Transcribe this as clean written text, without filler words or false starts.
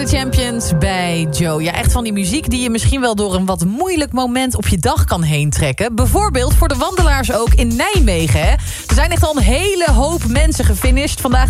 De Champions bij Joe. Ja, echt van die muziek die je misschien wel door een wat moeilijk moment op je dag kan heen trekken. Bijvoorbeeld voor de wandelaars ook in Nijmegen. Hè? Er zijn echt al een hele hoop mensen gefinished vandaag.